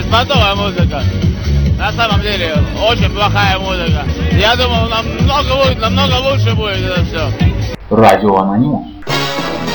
беспонтовая музыка. На самом деле, очень плохая музыка. Я думал, намного лучше будет это все. Радио Анонимус.